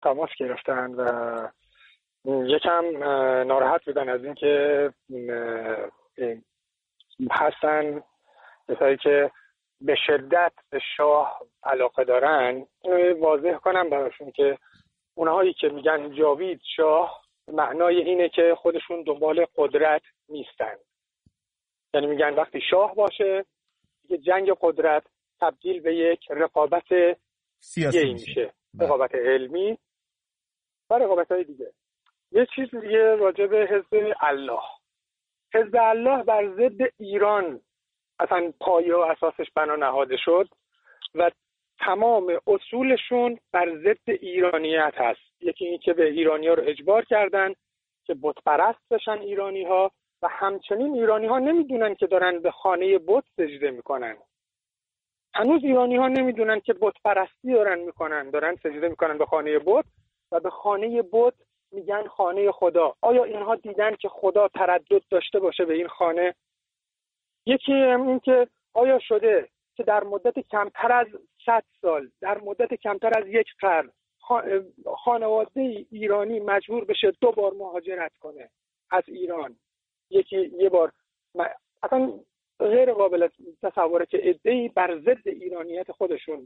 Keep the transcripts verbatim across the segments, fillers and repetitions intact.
تماس گرفتن و یکم ناراحت بودن از اینکه هستن کسایی که به شدت به شاه علاقه دارن. واضح کنم براشون که اونهایی که میگن جاوید شاه، معنای اینه که خودشون دنبال قدرت نیستن. یعنی میگن وقتی شاه باشه یه جنگ قدرت تبدیل به یک رقابت سیاسی میشه، رقابت علمی و رقابت های دیگه. یه چیز دیگه راجع به حزب الله. حزب الله بر ضد ایران اصلا پایه و اساسش بنا نهاده شد و تمام اصولشون بر ضد ایرانیت هست. یکی این که به ایرانی‌ها رو اجبار کردن که بت پرست بشن ایرانی‌ها و همچنین ایرانی‌ها نمیدونن که دارن به خانه بت سجده میکنن. هنوز ایرانی‌ها نمیدونن که بت پرستی دارن میکنن، دارن سجده میکنن به خانه بت و به خانه بت میگن خانه خدا. آیا اینها دیدن که خدا تردد داشته باشه به این خانه؟ یکی این که آیا شده که در مدت کمتر از صد سال، در مدت کمتر از یک قرن خانواده ایرانی مجبور بشه دو بار مهاجرت کنه از ایران؟ یکی یه بار اصلا غیر قابل تصوره که عده‌ای بر ضد ایرانیت خودشون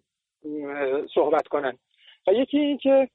صحبت کنن. و یکی این که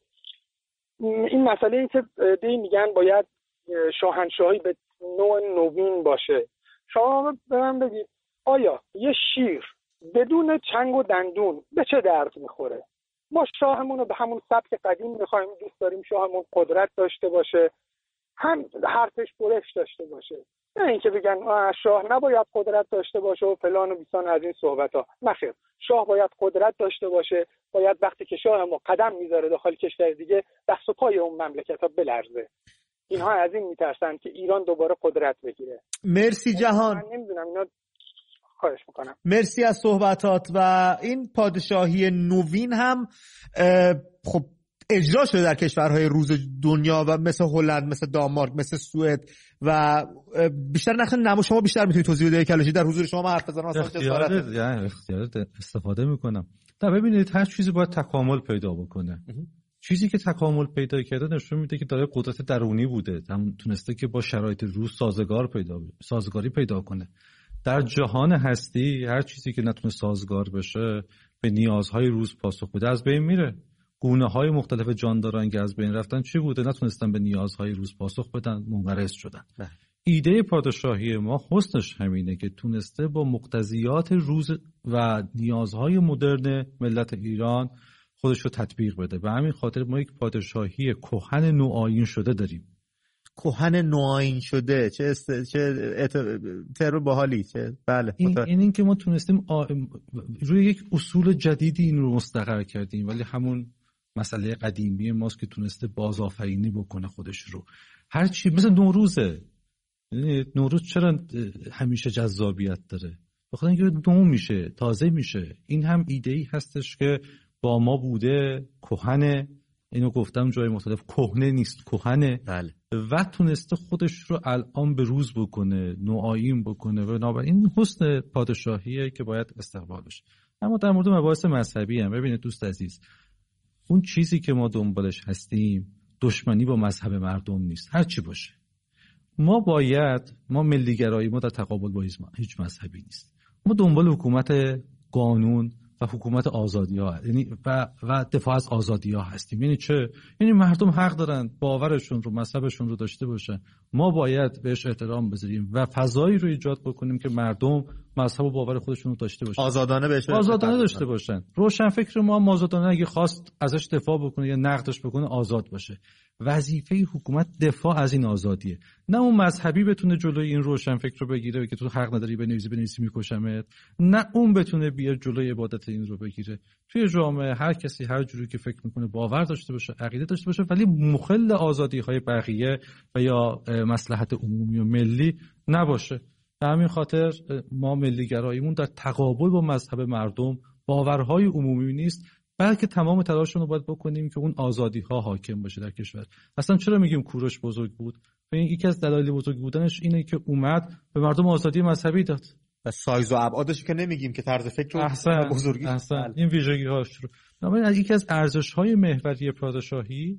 این مسئله این که عده‌ای میگن باید شاهنشاهی به نوع نوین باشه. شما به من بگید آیا یه شیر بدون چنگ و دندون به چه درد میخوره؟ ما شاهمون رو به همون سبک قدیم میخوایم، دوست داریم شاهمون قدرت داشته باشه، هم حرفش برش داشته باشه، نه اینکه بگن شاه نباید قدرت داشته باشه و فلان و بیسان از این صحبت ها. نخیر، شاه باید قدرت داشته باشه، باید وقتی که شاه ما قدم میذاره داخل کشور دیگه دست و پای اون مملکت ها بلرزه. اینها از این میترسن که ایران دوباره قدرت بگیره. مرسی جهان. من نمیدونم اینا. خواهش میکنم. مرسی از صحبتات. و این پادشاهی نوین هم خب اجرا شده در کشورهای روز دنیا و مثل هلند، مثل دانمارک، مثل سوئد و بیشتر نخن نمو شما بیشتر میتونید توضیح بدید کلاشی در حضور شما حرف بزنم اصلا اختیارات یعنی اختیارات استفاده میکنم. تا ببینید هر چیزی باید تکامل پیدا بکنه. چیزی که تکامل پیدا کرده نشون میده که داره قدرت درونی بوده، هم تونسته که با شرایط روز سازگار پیدا سازگاری پیدا کنه. در جهان هستی هر چیزی که نتونه سازگار بشه به نیازهای روز پاسخ بده از بین میره. گونه‌های مختلف جانداران که از بین رفتن چی بوده؟ نتونستن به نیازهای روز پاسخ بدن، منقرض شدن. نه. ایده پادشاهی ما حسنش همینه که تونسته با مقتضیات روز و نیازهای مدرن ملت ایران خودش رو تطبیق بده. به همین خاطر ما یک پادشاهی کهن نوآیین شده داریم. کهن نوآیین شده چه است... چه ات... ترم باحالی چه بله این این, این که ما تونستیم آ... روی یک اصول جدیدی این رو مستقر کردیم، ولی همون مسئله قدیمی ماست که تونسته بازآفرینی بکنه خودش رو. هر چی مثلا نوروزه، نوروز چرا همیشه جذابیت داره؟ بخاطر اینکه نو میشه، تازه میشه. این هم ایده‌ای هستش که با ما بوده، کهنه. اینو گفتم جای مختلف، کهنه نیست، کهنه. بله. و تونسته خودش رو الان به روز بکنه، نوآیین بکنه و بنابراین این حسن پادشاهیه که باید استقبال بشه. اما در مورد مباحث مذهبی هم ببینید دوست عزیز، اون چیزی که ما دنبالش هستیم دشمنی با مذهب مردم نیست، هر چی باشه. ما باید ما ملیگرایی ما در تقابل با هیچ مذهبی نیست. ما دنبال حکومت قانون و حکومت آزادی‌ها یعنی و و دفاع از آزادی‌ها هستیم. یعنی چه؟ یعنی مردم حق دارن باورشون رو، مذهبشون رو داشته باشن. ما باید بهش احترام بذاریم و فضایی رو ایجاد بکنیم که مردم مذهب و باور خودشون رو داشته باشن. آزادانه بهش آزادانه داشته باشن. روشن فکر ما آزادانه اگه خواست ازش دفاع بکنه یا نقدش بکنه آزاد باشه. وظیفه حکومت دفاع از این آزادیه. نه اون مذهبی بتونه جلوی این روشن فکر رو بگیره که تو حق نداری بنویسی بنویسی میکشمت. نه اون بتونه بیاد جلوی عبادت این رو بگیره. توی جامعه هر کسی هر جوری که فکر میکنه باور داشته باشه، عقیده داشته باشه، ولی مخل آزادی‌های بقیه و یا مصلحت عمومی و ملی نباشه. به همین خاطر ما ملیگراییمون در تقابل با مذهب مردم، باورهای عمومی نیست، بلکه تمام تلاشمون رو باید بکنیم که اون آزادی‌ها حاکم باشه در کشور. اصلا چرا میگیم کوروش بزرگ بود؟ این یکی از دلایل بزرگ بودنش اینه که اومد به مردم آزادی مذهبی داد. و سایز و ابعادش که نمیگیم که طرز فکر رو احسن. بزرگی احسن. این ویژگی‌هاش رو بنابراین از یکی از ارزش‌های محوری پادشاهی